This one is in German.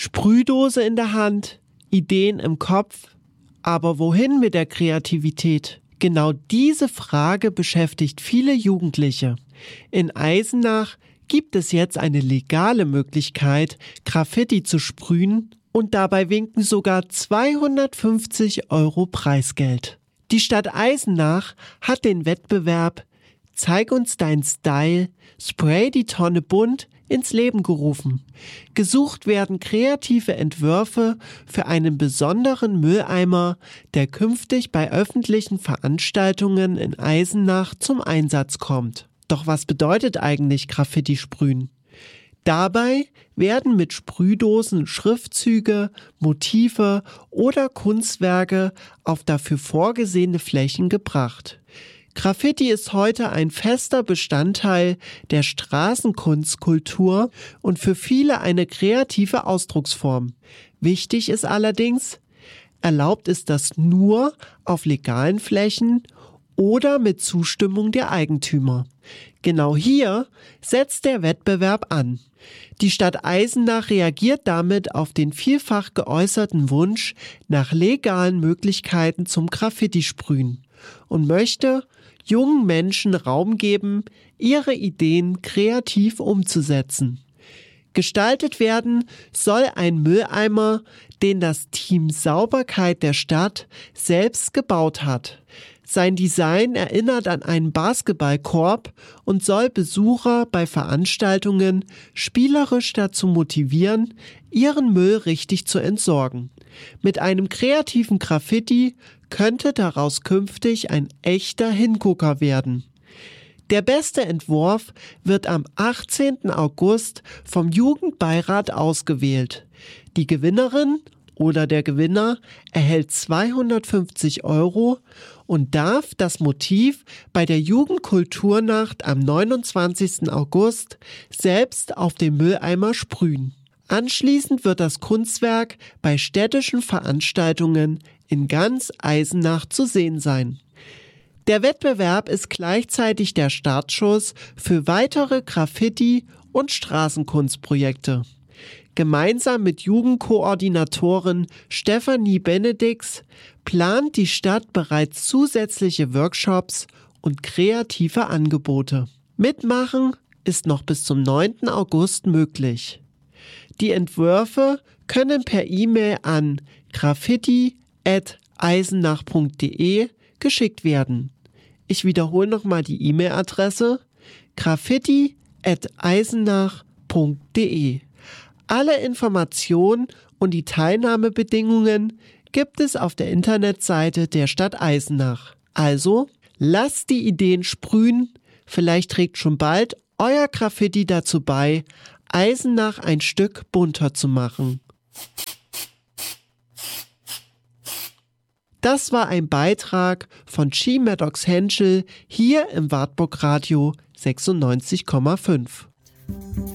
Sprühdose in der Hand, Ideen im Kopf, aber wohin mit der Kreativität? Genau diese Frage beschäftigt viele Jugendliche. In Eisenach gibt es jetzt eine legale Möglichkeit, Graffiti zu sprühen und dabei winken sogar 250 € Preisgeld. Die Stadt Eisenach hat den Wettbewerb Zeig uns dein Style, Spray die Tonne bunt ins Leben gerufen. Gesucht werden kreative Entwürfe für einen besonderen Mülleimer, der künftig bei öffentlichen Veranstaltungen in Eisenach zum Einsatz kommt. Doch was bedeutet eigentlich Graffiti sprühen? Dabei werden mit Sprühdosen Schriftzüge, Motive oder Kunstwerke auf dafür vorgesehene Flächen gebracht. Graffiti ist heute ein fester Bestandteil der Straßenkunstkultur und für viele eine kreative Ausdrucksform. Wichtig ist allerdings, erlaubt ist das nur auf legalen Flächen oder mit Zustimmung der Eigentümer. Genau hier setzt der Wettbewerb an. Die Stadt Eisenach reagiert damit auf den vielfach geäußerten Wunsch nach legalen Möglichkeiten zum Graffiti-Sprühen und möchte jungen Menschen Raum geben, ihre Ideen kreativ umzusetzen. Gestaltet werden soll ein Mülleimer, den das Team Sauberkeit der Stadt selbst gebaut hat. Sein Design erinnert an einen Basketballkorb und soll Besucher bei Veranstaltungen spielerisch dazu motivieren, ihren Müll richtig zu entsorgen. Mit einem kreativen Graffiti könnte daraus künftig ein echter Hingucker werden. Der beste Entwurf wird am 18. August vom Jugendbeirat ausgewählt. Die Gewinnerin oder der Gewinner erhält 250 € und darf das Motiv bei der Jugendkulturnacht am 29. August selbst auf dem Mülleimer sprühen. Anschließend wird das Kunstwerk bei städtischen Veranstaltungen in ganz Eisenach zu sehen sein. Der Wettbewerb ist gleichzeitig der Startschuss für weitere Graffiti- und Straßenkunstprojekte. Gemeinsam mit Jugendkoordinatorin Stefanie Benedix plant die Stadt bereits zusätzliche Workshops und kreative Angebote. Mitmachen ist noch bis zum 9. August möglich. Die Entwürfe können per E-Mail an graffiti@eisenach.de geschickt werden. Ich wiederhole nochmal die E-Mail-Adresse graffiti@eisenach.de. Alle Informationen und die Teilnahmebedingungen gibt es auf der Internetseite der Stadt Eisenach. Also, lasst die Ideen sprühen, vielleicht trägt schon bald euer Graffiti dazu bei, Eisenach ein Stück bunter zu machen. Das war ein Beitrag von G. Maddox Henschel hier im Wartburg Radio 96,5.